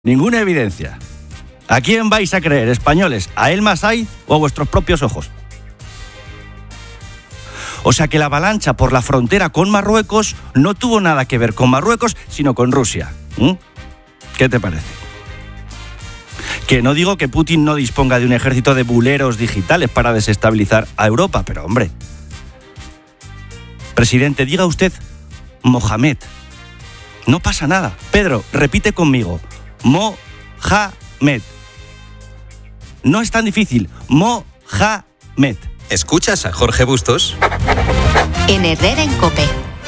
Ninguna evidencia. ¿A quién vais a creer, españoles? ¿A El Masai o a vuestros propios ojos? O sea que la avalancha por la frontera con Marruecos no tuvo nada que ver con Marruecos, sino con Rusia. ¿Qué te parece? Que no digo que Putin no disponga de un ejército de buleros digitales para desestabilizar a Europa, pero hombre. Presidente, diga usted Mohamed. No pasa nada. Pedro, repite conmigo. Mohamed. No es tan difícil. Mohamed. ¿Escuchas a Jorge Bustos? En Herrera en COPE.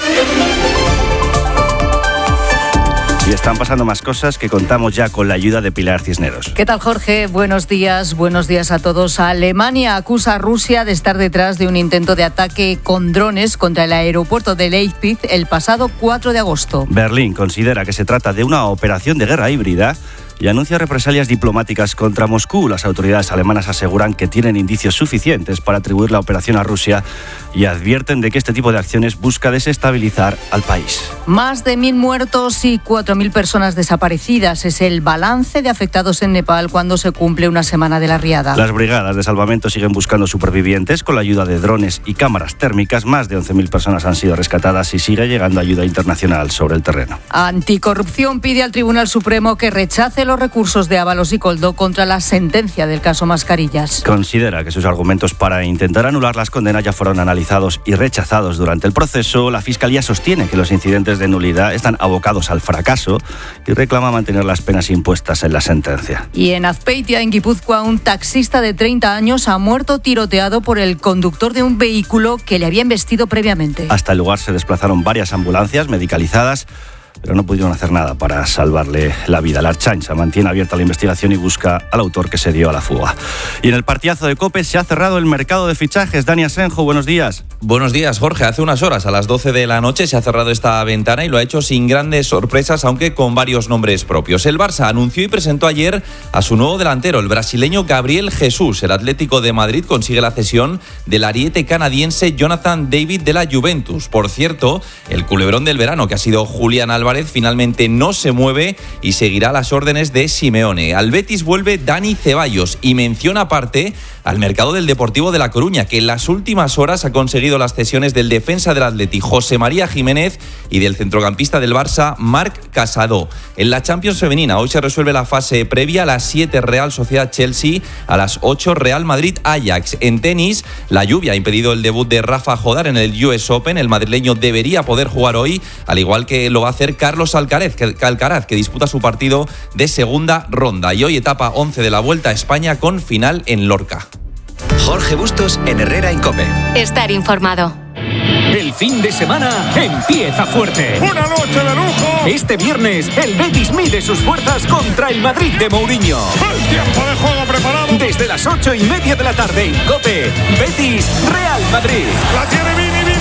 Y están pasando más cosas que contamos ya con la ayuda de Pilar Cisneros. ¿Qué tal, Jorge? Buenos días a todos. Alemania acusa a Rusia de estar detrás de un intento de ataque con drones contra el aeropuerto de Leipzig el pasado 4 de agosto. Berlín considera que se trata de una operación de guerra híbrida y anuncia represalias diplomáticas contra Moscú. Las autoridades alemanas aseguran que tienen indicios suficientes para atribuir la operación a Rusia y advierten de que este tipo de acciones busca desestabilizar al país. Más de 1.000 muertos y 4.000 personas desaparecidas es el balance de afectados en Nepal cuando se cumple una semana de la riada. Las brigadas de salvamento siguen buscando supervivientes con la ayuda de drones y cámaras térmicas. Más de 11.000 personas han sido rescatadas y sigue llegando ayuda internacional sobre el terreno. Anticorrupción pide al Tribunal Supremo que rechace los recursos de Ábalos y Koldó contra la sentencia del caso Mascarillas. Considera que sus argumentos para intentar anular las condenas ya fueron analizados y rechazados durante el proceso. La Fiscalía sostiene que los incidentes de nulidad están abocados al fracaso y reclama mantener las penas impuestas en la sentencia. Y en Azpeitia, en Guipúzcoa, un taxista de 30 años ha muerto tiroteado por el conductor de un vehículo que le había embestido previamente. Hasta el lugar se desplazaron varias ambulancias medicalizadas, pero no pudieron hacer nada para salvarle la vida. La Ertzaintza mantiene abierta la investigación y busca al autor que se dio a la fuga. Y en el partidazo de COPE se ha cerrado el mercado de fichajes. Dani Asenjo, buenos días. Buenos días, Jorge. Hace unas horas, a las 12 de la noche, se ha cerrado esta ventana y lo ha hecho sin grandes sorpresas, aunque con varios nombres propios. El Barça anunció y presentó ayer a su nuevo delantero, el brasileño Gabriel Jesús. El Atlético de Madrid consigue la cesión del ariete canadiense Jonathan David de la Juventus. Por cierto, el culebrón del verano, que ha sido Julián Álvarez, finalmente no se mueve y seguirá las órdenes de Simeone. Al Betis vuelve Dani Ceballos y menciona aparte al mercado del Deportivo de La Coruña, que en las últimas horas ha conseguido las cesiones del defensa del Atleti José María Jiménez y del centrocampista del Barça Marc Casado. En la Champions femenina hoy se resuelve la fase previa: a las 7 Real Sociedad Chelsea, a las 8 Real Madrid Ajax. En tenis, la lluvia ha impedido el debut de Rafa Jodar en el US Open. El madrileño debería poder jugar hoy, al igual que lo va a hacer Carlos Alcaraz, que disputa su partido de segunda ronda. Y hoy etapa 11 de la Vuelta a España con final en Lorca. Jorge Bustos en Herrera en COPE. Estar informado. El fin de semana empieza fuerte. ¡Una noche de lujo! Este viernes, el Betis mide sus fuerzas contra el Madrid de Mourinho. ¡El tiempo de juego preparado! Desde las 8:30 de la tarde en COPE, Betis Real Madrid. ¡La tiene Vini!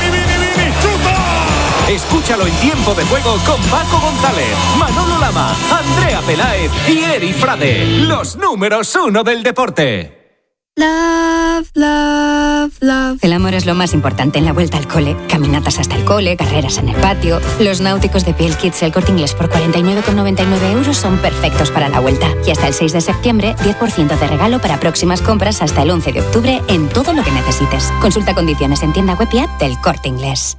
¡Chuta! Escúchalo en tiempo de juego con Paco González, Manolo Lama, Andrea Peláez y Eri Frade. Los números 1 del deporte. Love, love, love. El amor es lo más importante en la vuelta al cole. Caminatas hasta el cole, carreras en el patio. Los náuticos de Piel Kids El Corte Inglés por 49,99 € son perfectos para la vuelta. Y hasta el 6 de septiembre, 10% de regalo para próximas compras hasta el 11 de octubre en todo lo que necesites. Consulta condiciones en tienda web y app del Corte Inglés.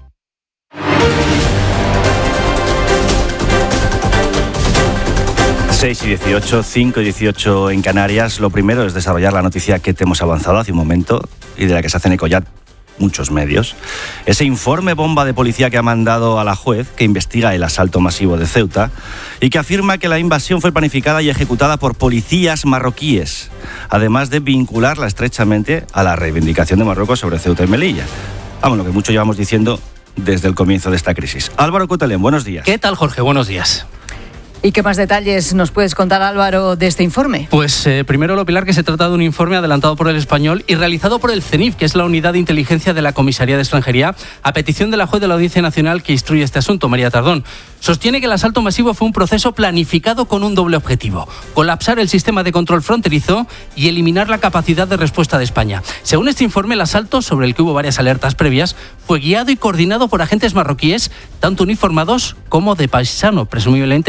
6:18, 5:18 en Canarias. Lo primero es desarrollar la noticia que te hemos avanzado hace un momento y de la que se hacen eco ya muchos medios. Ese informe bomba de policía que ha mandado a la juez que investiga el asalto masivo de Ceuta y que afirma que la invasión fue planificada y ejecutada por policías marroquíes, además de vincularla estrechamente a la reivindicación de Marruecos sobre Ceuta y Melilla. Vamos, lo que mucho llevamos diciendo desde el comienzo de esta crisis. Álvaro Cutelén, buenos días. ¿Qué tal, Jorge? Buenos días. ¿Y qué más detalles nos puedes contar, Álvaro, de este informe? Pues primero, lo Pilar, que se trata de un informe adelantado por El Español y realizado por el CENIF, que es la unidad de inteligencia de la Comisaría de Extranjería, a petición de la juez de la Audiencia Nacional que instruye este asunto, María Tardón. Sostiene que el asalto masivo fue un proceso planificado con un doble objetivo: colapsar el sistema de control fronterizo y eliminar la capacidad de respuesta de España. Según este informe, el asalto, sobre el que hubo varias alertas previas, fue guiado y coordinado por agentes marroquíes, tanto uniformados como de paisano, presumiblemente de inteligencia.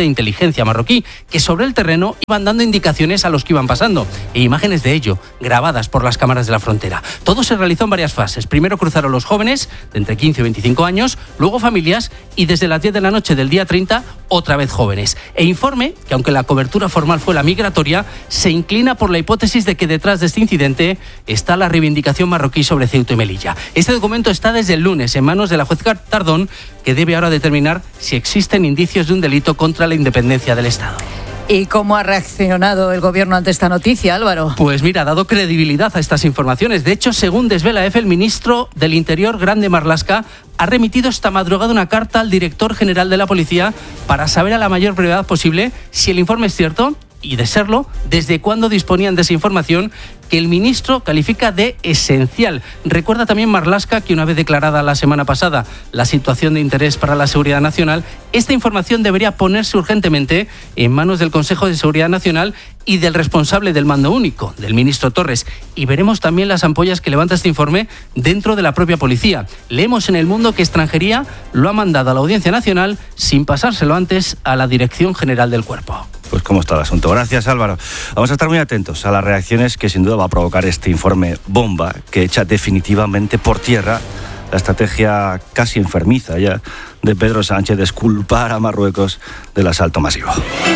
inteligencia marroquí, que sobre el terreno iban dando indicaciones a los que iban pasando, e imágenes de ello, grabadas por las cámaras de la frontera. Todo se realizó en varias fases. Primero cruzaron los jóvenes, de entre 15 y 25 años, luego familias, y desde las 10 de la noche del día 30, otra vez jóvenes. E informe que, aunque la cobertura formal fue la migratoria, se inclina por la hipótesis de que detrás de este incidente está la reivindicación marroquí sobre Ceuta y Melilla. Este documento está desde el lunes en manos de la juez Tardón, que debe ahora determinar si existen indicios de un delito contra la independencia del Estado. ¿Y cómo ha reaccionado el gobierno ante esta noticia, Álvaro? Pues mira, ha dado credibilidad a estas informaciones. De hecho, según desvela EFE, el ministro del Interior, Grande Marlaska, ha remitido esta madrugada una carta al director general de la policía para saber a la mayor brevedad posible si el informe es cierto y, de serlo, desde cuándo disponían de esa información que el ministro califica de esencial. Recuerda también Marlaska que, una vez declarada la semana pasada la situación de interés para la seguridad nacional, esta información debería ponerse urgentemente en manos del Consejo de Seguridad Nacional y del responsable del mando único, del ministro Torres. Y veremos también las ampollas que levanta este informe dentro de la propia policía. Leemos en El Mundo que Extranjería lo ha mandado a la Audiencia Nacional sin pasárselo antes a la Dirección General del Cuerpo. Pues cómo está el asunto. Gracias, Álvaro. Vamos a estar muy atentos a las reacciones que sin duda va a provocar este informe bomba que echa definitivamente por tierra la estrategia casi enfermiza ya de Pedro Sánchez de exculpar a Marruecos del asalto masivo.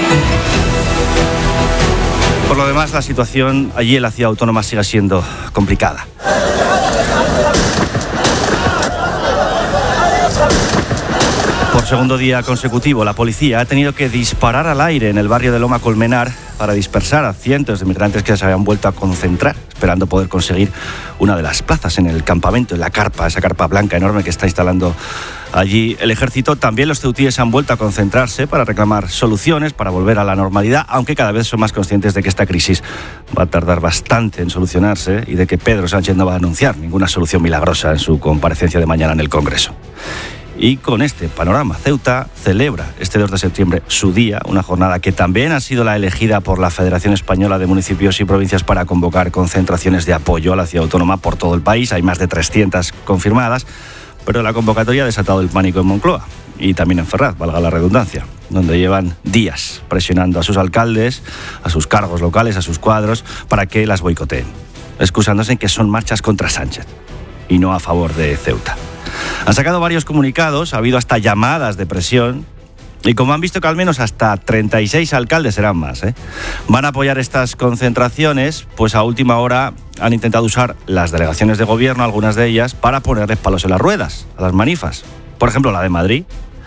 Por lo demás, la situación allí en la ciudad autónoma sigue siendo complicada. Por segundo día consecutivo, la policía ha tenido que disparar al aire en el barrio de Loma Colmenar para dispersar a cientos de migrantes que se habían vuelto a concentrar, esperando poder conseguir una de las plazas en el campamento, en la carpa, esa carpa blanca enorme que está instalando allí el ejército. También los ceutíes han vuelto a concentrarse para reclamar soluciones, para volver a la normalidad, aunque cada vez son más conscientes de que esta crisis va a tardar bastante en solucionarse y de que Pedro Sánchez no va a anunciar ninguna solución milagrosa en su comparecencia de mañana en el Congreso. Y con este panorama, Ceuta celebra este 2 de septiembre su día, una jornada que también ha sido la elegida por la Federación Española de Municipios y Provincias para convocar concentraciones de apoyo a la ciudad autónoma por todo el país. Hay más de 300 confirmadas, pero la convocatoria ha desatado el pánico en Moncloa y también en Ferraz, valga la redundancia, donde llevan días presionando a sus alcaldes, a sus cargos locales, a sus cuadros, para que las boicoteen, excusándose en que son marchas contra Sánchez y no a favor de Ceuta. Han sacado varios comunicados, ha habido hasta llamadas de presión y como han visto que al menos hasta 36 alcaldes, serán más, van a apoyar estas concentraciones, pues a última hora han intentado usar las delegaciones de gobierno, algunas de ellas, para ponerles palos en las ruedas a las manifas. Por ejemplo, la de Madrid,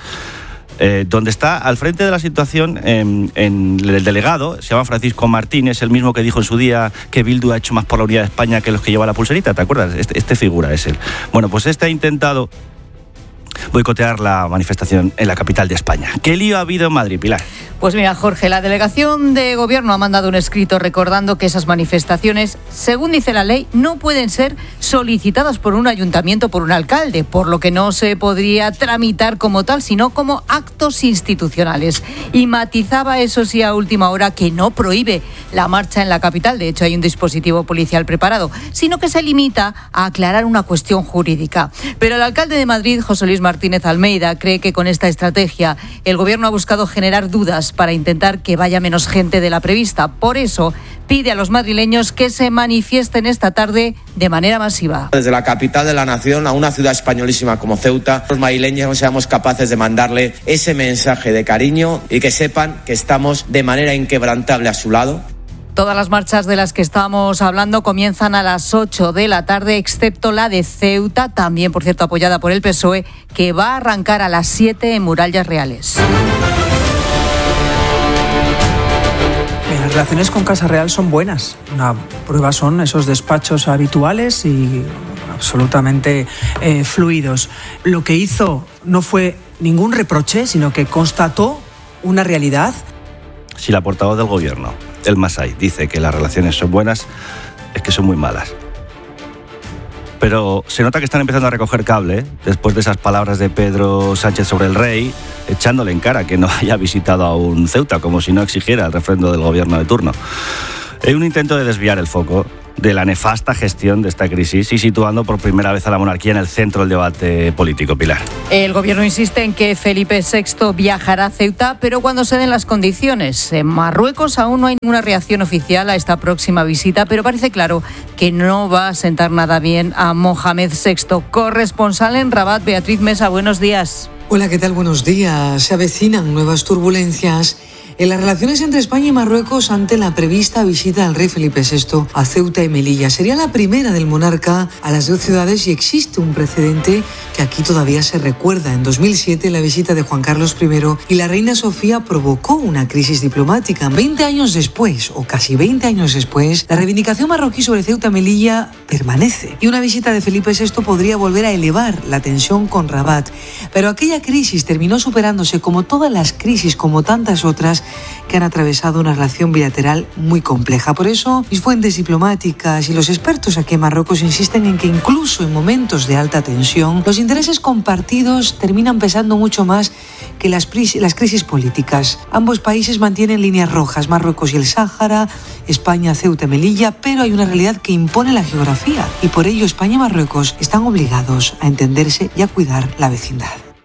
donde está al frente de la situación en el delegado, se llama Francisco Martínez, el mismo que dijo en su día que Bildu ha hecho más por la unidad de España que los que lleva la pulserita, ¿te acuerdas? Este figura es él. Bueno, pues este ha intentado boicotear la manifestación en la capital de España. ¿Qué lío ha habido en Madrid, Pilar? Pues mira, Jorge, la delegación de gobierno ha mandado un escrito recordando que esas manifestaciones, según dice la ley, no pueden ser solicitadas por un ayuntamiento o por un alcalde, por lo que no se podría tramitar como tal, sino como actos institucionales. Y matizaba, eso sí, a última hora, que no prohíbe la marcha en la capital, de hecho hay un dispositivo policial preparado, sino que se limita a aclarar una cuestión jurídica. Pero el alcalde de Madrid, José Luis Martínez Almeida, cree que con esta estrategia el gobierno ha buscado generar dudas para intentar que vaya menos gente de la prevista. Por eso pide a los madrileños que se manifiesten esta tarde de manera masiva. Desde la capital de la nación a una ciudad españolísima como Ceuta, los madrileños seamos capaces de mandarle ese mensaje de cariño y que sepan que estamos de manera inquebrantable a su lado. Todas las marchas de las que estamos hablando comienzan a las 8 de la tarde, excepto la de Ceuta, también, por cierto, apoyada por el PSOE, que va a arrancar a las 7 en Murallas Reales. Las relaciones con Casa Real son buenas. Una prueba son esos despachos habituales y absolutamente fluidos. Lo que hizo no fue ningún reproche, sino que constató una realidad. Si la portavoz del gobierno, el Masai, dice que las relaciones son buenas, es que son muy malas. Pero se nota que están empezando a recoger cable después de esas palabras de Pedro Sánchez sobre el rey, echándole en cara que no haya visitado aún Ceuta, como si no exigiera el refrendo del gobierno de turno. En un intento de desviar el foco de la nefasta gestión de esta crisis y situando por primera vez a la monarquía en el centro del debate político. Pilar. El gobierno insiste en que Felipe VI viajará a Ceuta, pero cuando se den las condiciones. En Marruecos aún no hay ninguna reacción oficial a esta próxima visita, pero parece claro que no va a sentar nada bien a Mohamed VI. Corresponsal en Rabat, Beatriz Mesa, buenos días. Hola, ¿qué tal? Buenos días. Se avecinan nuevas turbulencias en las relaciones entre España y Marruecos ante la prevista visita del rey Felipe VI a Ceuta y Melilla. Sería la primera del monarca a las dos ciudades y existe un precedente que aquí todavía se recuerda. En 2007, la visita de Juan Carlos I y la reina Sofía provocó una crisis diplomática. 20 años después, o casi 20 años después, la reivindicación marroquí sobre Ceuta y Melilla permanece. Y una visita de Felipe VI podría volver a elevar la tensión con Rabat. Pero aquella crisis terminó superándose, como todas las crisis, como tantas otras, que han atravesado una relación bilateral muy compleja. Por eso, mis fuentes diplomáticas y los expertos aquí en Marruecos insisten en que incluso en momentos de alta tensión, los intereses compartidos terminan pesando mucho más que las crisis políticas. Ambos países mantienen líneas rojas, Marruecos y el Sáhara, España, Ceuta y Melilla, pero hay una realidad que impone la geografía y por ello España y Marruecos están obligados a entenderse y a cuidar la vecindad.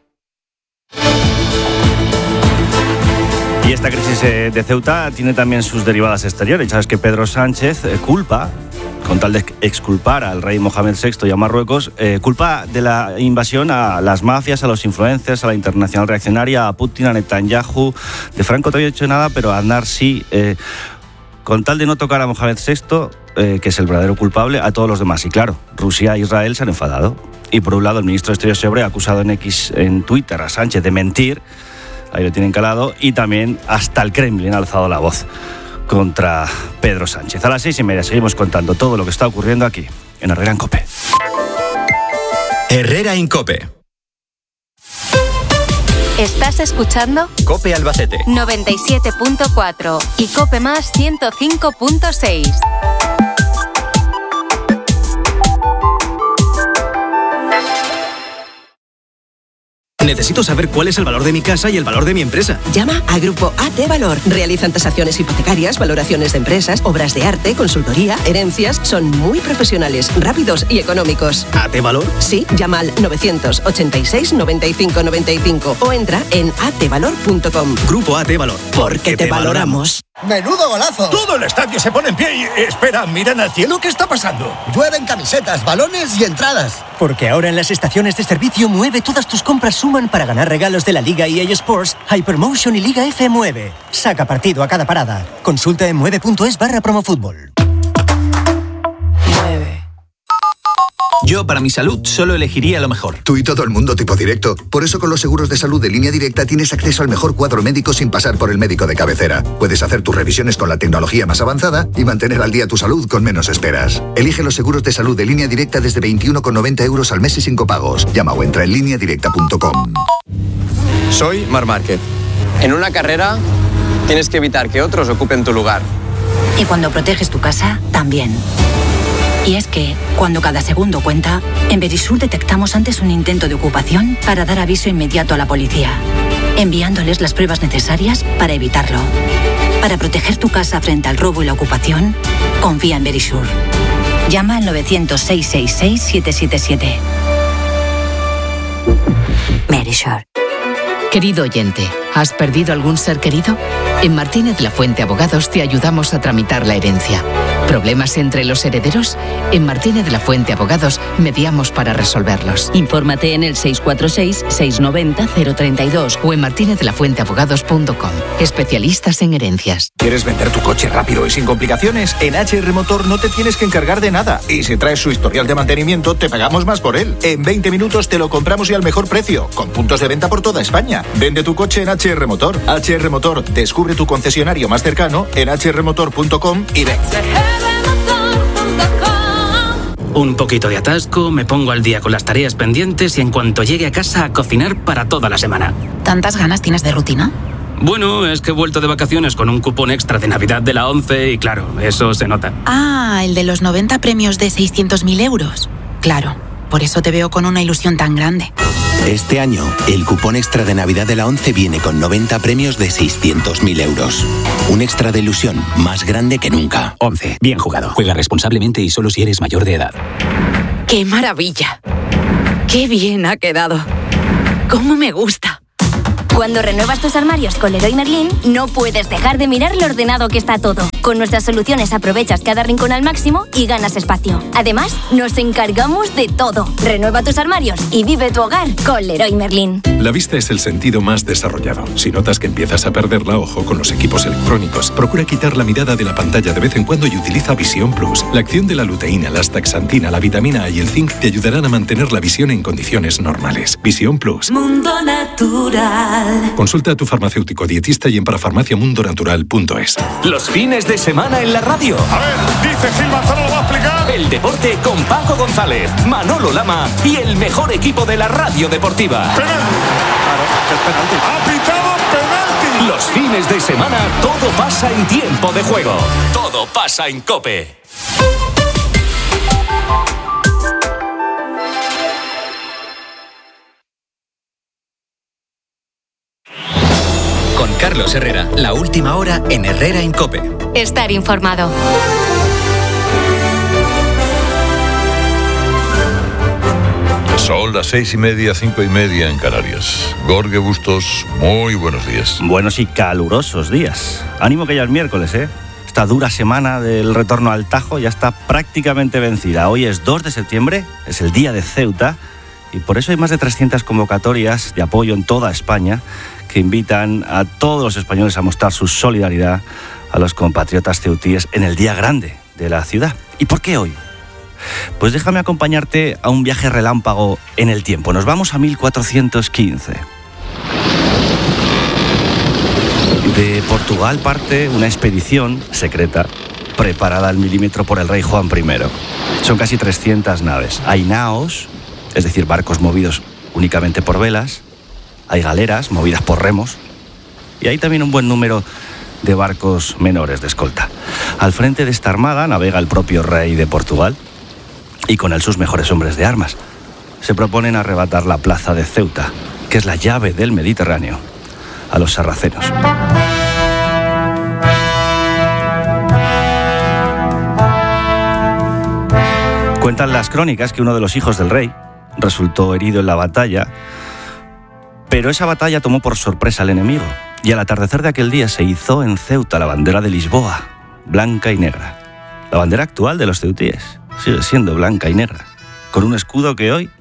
Y esta crisis de Ceuta tiene también sus derivadas exteriores. Sabes que Pedro Sánchez culpa, con tal de exculpar al rey Mohamed VI y a Marruecos, culpa de la invasión a las mafias, a los influencers, a la internacional reaccionaria, a Putin, a Netanyahu. De Franco todavía no ha hecho nada, pero a Aznar sí. Con tal de no tocar a Mohamed VI, que es el verdadero culpable, a todos los demás. Y claro, Rusia e Israel se han enfadado. Y por un lado, el ministro de Exteriores Sebre ha acusado en Twitter a Sánchez de mentir. Ahí lo tienen calado, y también hasta el Kremlin ha alzado la voz contra Pedro Sánchez. A las 6:30 seguimos contando todo lo que está ocurriendo aquí, en Herrera en COPE. Herrera en COPE. ¿Estás escuchando? COPE Albacete 97.4 y COPE Más 105.6. Necesito saber cuál es el valor de mi casa y el valor de mi empresa. Llama a Grupo AT Valor. Realizan tasaciones hipotecarias, valoraciones de empresas, obras de arte, consultoría, herencias. Son muy profesionales, rápidos y económicos. ¿AT Valor? Sí, llama al 986 95 95 o entra en atvalor.com. Grupo AT Valor. Porque te valoramos. ¡Menudo golazo! Todo el estadio se pone en pie y... Espera, miran al cielo, ¿qué está pasando? Llueven camisetas, balones y entradas. Porque ahora en las estaciones de servicio Mueve todas tus compras suman para ganar regalos de la Liga EA Sports, Hypermotion y Liga F Mueve. Saca partido a cada parada. Consulta en mueve.es/promofútbol. Yo, para mi salud, solo elegiría lo mejor. Tú y todo el mundo tipo directo. Por eso con los seguros de salud de Línea Directa tienes acceso al mejor cuadro médico sin pasar por el médico de cabecera. Puedes hacer tus revisiones con la tecnología más avanzada y mantener al día tu salud con menos esperas. Elige los seguros de salud de Línea Directa desde 21,90 € al mes y sin copagos. Llama o entra en lineadirecta.com. Soy Marc Márquez. En una carrera tienes que evitar que otros ocupen tu lugar. Y cuando proteges tu casa, también. Y es que, cuando cada segundo cuenta, en Verisur detectamos antes un intento de ocupación para dar aviso inmediato a la policía, enviándoles las pruebas necesarias para evitarlo. Para proteger tu casa frente al robo y la ocupación, confía en Verisur. Llama al 900-666-777. Verisur. Querido oyente, ¿has perdido algún ser querido? En Martínez La Fuente Abogados te ayudamos a tramitar la herencia. ¿Problemas entre los herederos? En Martínez La Fuente Abogados mediamos para resolverlos. Infórmate en el 646-690-032 o en martinezlafuenteabogados.com. Especialistas en herencias. ¿Quieres vender tu coche rápido y sin complicaciones? En HR Motor no te tienes que encargar de nada. Y si traes su historial de mantenimiento, te pagamos más por él. En 20 minutos te lo compramos y al mejor precio, con puntos de venta por toda España. Vende tu coche en HR Motor. HR Motor, descubre tu concesionario más cercano en hrmotor.com y ven. Un poquito de atasco, me pongo al día con las tareas pendientes y en cuanto llegue a casa a cocinar para toda la semana. ¿Tantas ganas tienes de rutina? Bueno, es que he vuelto de vacaciones con un cupón extra de Navidad de la 11 y claro, eso se nota. Ah, el de los 90 premios de 600.000 euros. Claro, por eso te veo con una ilusión tan grande. Este año, el cupón extra de Navidad de la 11 viene con 90 premios de 600.000 euros. Un extra de ilusión más grande que nunca. 11. Bien jugado. Juega responsablemente y solo si eres mayor de edad. ¡Qué maravilla! ¡Qué bien ha quedado! ¡Cómo me gusta! Cuando renuevas tus armarios con Leroy Merlin, no puedes dejar de mirar lo ordenado que está todo. Con nuestras soluciones aprovechas cada rincón al máximo y ganas espacio. Además, nos encargamos de todo. Renueva tus armarios y vive tu hogar con Leroy Merlin. La vista es el sentido más desarrollado. Si notas que empiezas a perderla, ojo con los equipos electrónicos. Procura quitar la mirada de la pantalla de vez en cuando y utiliza Visión Plus. La acción de la luteína, la astaxantina, la vitamina A y el zinc te ayudarán a mantener la visión en condiciones normales. Visión Plus. Mundo Natural. Consulta a tu farmacéutico dietista y en parafarmaciamundonatural.es. Los fines de semana en la radio. A ver, dice Gil Manzano, ¿lo va a explicar? El deporte con Paco González, Manolo Lama y el mejor equipo de la radio deportiva. ¡Ha pitado penalti! Los fines de semana todo pasa en tiempo de juego. Todo pasa en COPE. Con Carlos Herrera, la última hora en Herrera en COPE. Estar informado. Son las 6:30, 5:30 en Canarias. Jorge Bustos, muy buenos días. Buenos y calurosos días. Ánimo que ya es miércoles, ¿eh? Esta dura semana del retorno al Tajo ya está prácticamente vencida. Hoy es 2 de septiembre, es el día de Ceuta, y por eso hay más de 300 convocatorias de apoyo en toda España que invitan a todos los españoles a mostrar su solidaridad a los compatriotas ceutíes en el día grande de la ciudad. ¿Y por qué hoy? Pues déjame acompañarte a un viaje relámpago en el tiempo. Nos vamos a 1415. De Portugal parte una expedición secreta preparada al milímetro por el rey Juan I. Son casi 300 naves. Hay naos, es decir, barcos movidos únicamente por velas. Hay galeras movidas por remos. Y hay también un buen número de barcos menores de escolta. Al frente de esta armada navega el propio rey de Portugal y con él sus mejores hombres de armas. Se proponen arrebatar la plaza de Ceuta, que es la llave del Mediterráneo, a los sarracenos. Cuentan las crónicas que uno de los hijos del rey resultó herido en la batalla, pero esa batalla tomó por sorpresa al enemigo, y al atardecer de aquel día se izó en Ceuta la bandera de Lisboa, blanca y negra. La bandera actual de los ceutíes sigue siendo blanca y negra, con un escudo que hoy,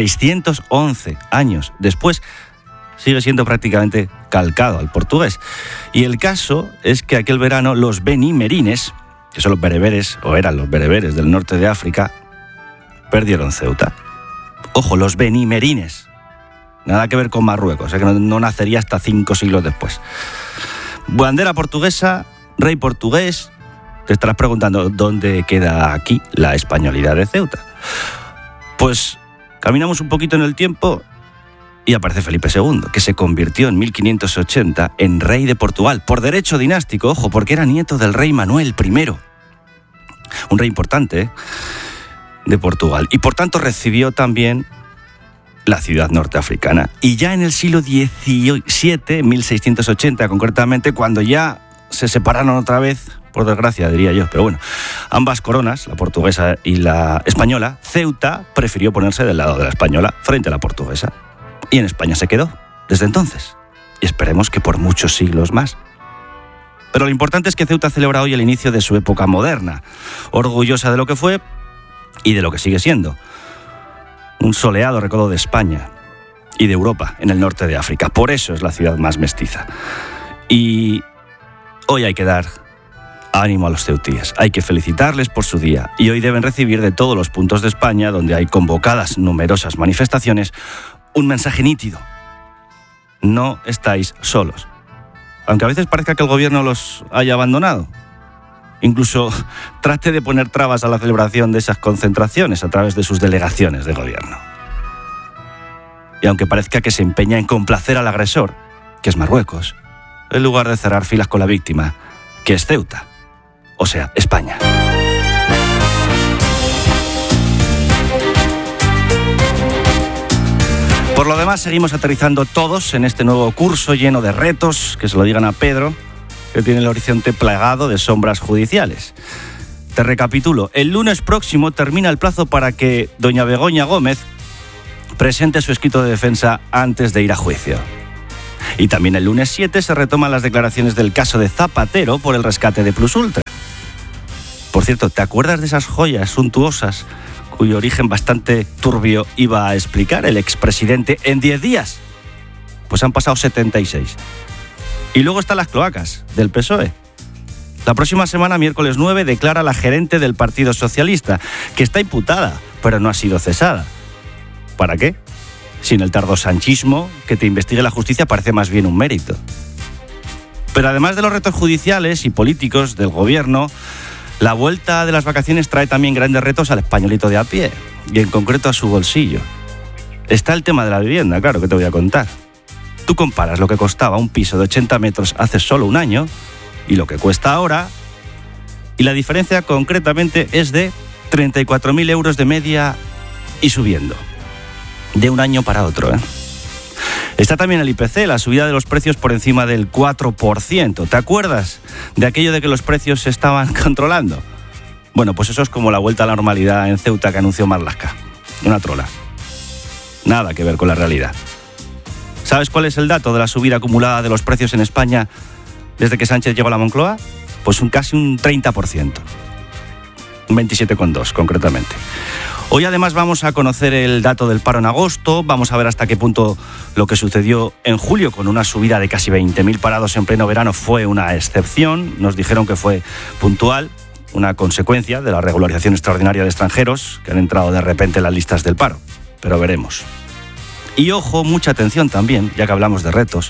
611 años después, sigue siendo prácticamente calcado al portugués. Y el caso es que aquel verano los benimerines, que son los bereberes, o eran los bereberes del norte de África, perdieron Ceuta. Ojo, los benimerines. Nada que ver con Marruecos, que no nacería hasta 5 siglos después. Bandera portuguesa, rey portugués. Te estarás preguntando, ¿dónde queda aquí la españolidad de Ceuta? Pues caminamos un poquito en el tiempo y aparece Felipe II, que se convirtió en 1580 en rey de Portugal, por derecho dinástico, ojo, porque era nieto del rey Manuel I. Un rey importante de Portugal. Y por tanto recibió también la ciudad norteafricana. Y ya en el siglo XVII, 1680 concretamente, cuando ya se separaron otra vez, por desgracia diría yo, pero bueno, ambas coronas, la portuguesa y la española, Ceuta prefirió ponerse del lado de la española frente a la portuguesa. Y en España se quedó desde entonces. Y esperemos que por muchos siglos más. Pero lo importante es que Ceuta celebra hoy el inicio de su época moderna, orgullosa de lo que fue y de lo que sigue siendo. Un soleado recodo de España y de Europa, en el norte de África. Por eso es la ciudad más mestiza. Y hoy hay que dar ánimo a los ceutíes. Hay que felicitarles por su día. Y hoy deben recibir de todos los puntos de España, donde hay convocadas numerosas manifestaciones, un mensaje nítido. No estáis solos. Aunque a veces parezca que el gobierno los haya abandonado. Incluso trate de poner trabas a la celebración de esas concentraciones a través de sus delegaciones de gobierno. Y aunque parezca que se empeña en complacer al agresor, que es Marruecos, en lugar de cerrar filas con la víctima, que es Ceuta, o sea, España. Por lo demás, seguimos aterrizando todos en este nuevo curso lleno de retos, que se lo digan a Pedro, que tiene el horizonte plagado de sombras judiciales. Te recapitulo, el lunes próximo termina el plazo para que doña Begoña Gómez presente su escrito de defensa antes de ir a juicio. Y también el lunes 7 se retoman las declaraciones del caso de Zapatero por el rescate de Plus Ultra. Por cierto, ¿te acuerdas de esas joyas suntuosas cuyo origen bastante turbio iba a explicar el expresidente en 10 días? Pues han pasado 76. Y luego están las cloacas del PSOE. La próxima semana, miércoles 9, declara la gerente del Partido Socialista, que está imputada, pero no ha sido cesada. ¿Para qué? Sin el tardosanchismo, que te investigue la justicia parece más bien un mérito. Pero además de los retos judiciales y políticos del gobierno, la vuelta de las vacaciones trae también grandes retos al españolito de a pie, y en concreto a su bolsillo. Está el tema de la vivienda, claro, que te voy a contar. Tú comparas lo que costaba un piso de 80 metros hace solo un año y lo que cuesta ahora, y la diferencia concretamente es de 34.000 euros de media y subiendo. De un año para otro, ¿eh? Está también el IPC, la subida de los precios por encima del 4%. ¿Te acuerdas de aquello de que los precios se estaban controlando? Bueno, pues eso es como la vuelta a la normalidad en Ceuta que anunció Marlaska. Una trola. Nada que ver con la realidad. ¿Sabes cuál es el dato de la subida acumulada de los precios en España desde que Sánchez llegó a la Moncloa? Pues casi un 30%. Un 27,2% concretamente. Hoy además vamos a conocer el dato del paro en agosto, vamos a ver hasta qué punto lo que sucedió en julio con una subida de casi 20.000 parados en pleno verano fue una excepción. Nos dijeron que fue puntual, una consecuencia de la regularización extraordinaria de extranjeros que han entrado de repente en las listas del paro. Pero veremos. Y ojo, mucha atención también, ya que hablamos de retos,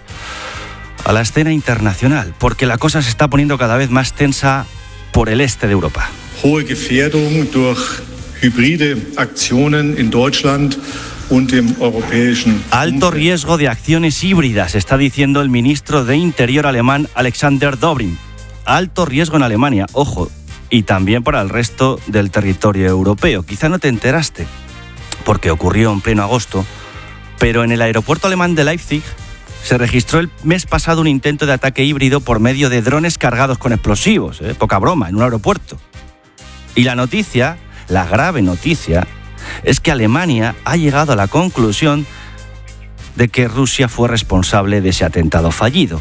a la escena internacional, porque la cosa se está poniendo cada vez más tensa por el este de Europa. Hohe Gefährdung durch hybride Aktionen in Deutschland und im europäischen. Alto riesgo de acciones híbridas, está diciendo el ministro de Interior alemán Alexander Dobrindt. Alto riesgo en Alemania, ojo, y también para el resto del territorio europeo. Quizá no te enteraste, porque ocurrió en pleno agosto, pero en el aeropuerto alemán de Leipzig se registró el mes pasado un intento de ataque híbrido por medio de drones cargados con explosivos, poca broma, en un aeropuerto. Y la noticia, la grave noticia, es que Alemania ha llegado a la conclusión de que Rusia fue responsable de ese atentado fallido.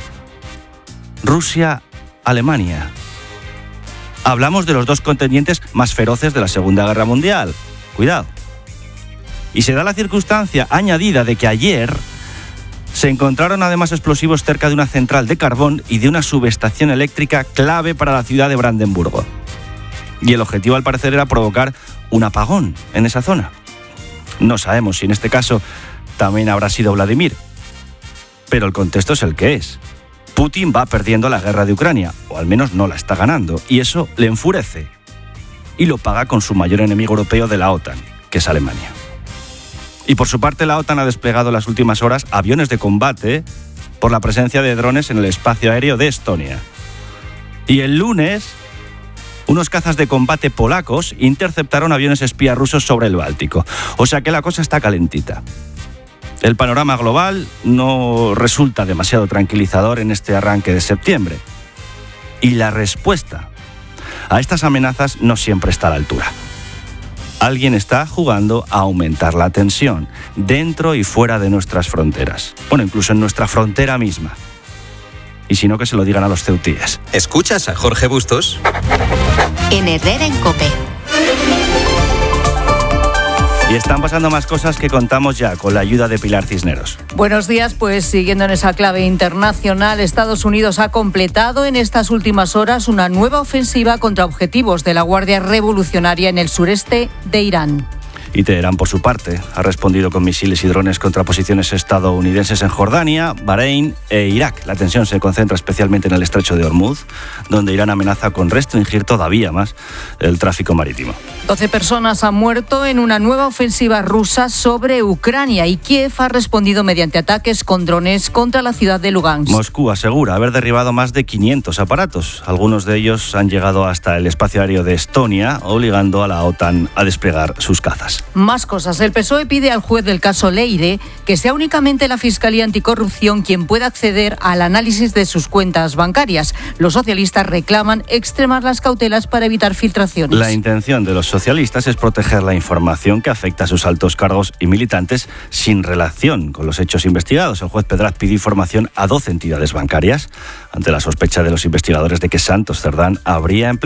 Rusia-Alemania. Hablamos de los dos contendientes más feroces de la Segunda Guerra Mundial. Cuidado. Y se da la circunstancia añadida de que ayer se encontraron además explosivos cerca de una central de carbón y de una subestación eléctrica clave para la ciudad de Brandenburgo. Y el objetivo, al parecer, era provocar un apagón en esa zona. No sabemos si en este caso también habrá sido Vladimir. Pero el contexto es el que es. Putin va perdiendo la guerra de Ucrania, o al menos no la está ganando, y eso le enfurece. Y lo paga con su mayor enemigo europeo de la OTAN, que es Alemania. Y por su parte, la OTAN ha desplegado en las últimas horas aviones de combate por la presencia de drones en el espacio aéreo de Estonia. Y el lunes, unos cazas de combate polacos interceptaron aviones espías rusos sobre el Báltico. O sea que la cosa está calentita. El panorama global no resulta demasiado tranquilizador en este arranque de septiembre. Y la respuesta a estas amenazas no siempre está a la altura. Alguien está jugando a aumentar la tensión dentro y fuera de nuestras fronteras. Bueno, incluso en nuestra frontera misma. Y si no, que se lo digan a los ceutíes. ¿Escuchas a Jorge Bustos? En Herrera en COPE. Y están pasando más cosas que contamos ya con la ayuda de Pilar Cisneros. Buenos días, pues siguiendo en esa clave internacional, Estados Unidos ha completado en estas últimas horas una nueva ofensiva contra objetivos de la Guardia Revolucionaria en el sureste de Irán. Y Teherán, por su parte, ha respondido con misiles y drones contra posiciones estadounidenses en Jordania, Bahrein e Irak. La tensión se concentra especialmente en el estrecho de Hormuz, donde Irán amenaza con restringir todavía más el tráfico marítimo. 12 personas han muerto en una nueva ofensiva rusa sobre Ucrania y Kiev ha respondido mediante ataques con drones contra la ciudad de Lugansk. Moscú asegura haber derribado más de 500 aparatos. Algunos de ellos han llegado hasta el espacio aéreo de Estonia, obligando a la OTAN a desplegar sus cazas. Más cosas. El PSOE pide al juez del caso Leire que sea únicamente la Fiscalía Anticorrupción quien pueda acceder al análisis de sus cuentas bancarias. Los socialistas reclaman extremar las cautelas para evitar filtraciones. La intención de los socialistas es proteger la información que afecta a sus altos cargos y militantes sin relación con los hechos investigados. El juez Pedraz pide información a 12 entidades bancarias ante la sospecha de los investigadores de que Santos Cerdán habría empleado